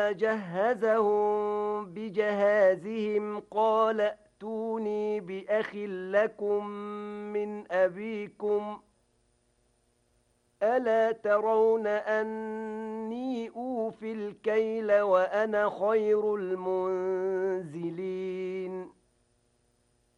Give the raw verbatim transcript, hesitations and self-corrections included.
فلما جهزهم بجهازهم قال ائتوني بأخ لكم من أبيكم ألا ترون أني أوفي الكيل وأنا خير المنزلين